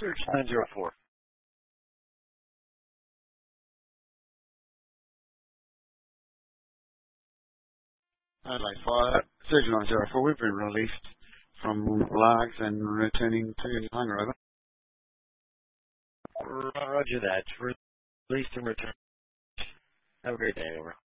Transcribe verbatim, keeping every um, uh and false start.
Search nine zero four. Adelaide Fire, Surge nine zero four, we've been released from Largs and returning to Hungar, over. Roger that. Released and returned. Have a great day, over.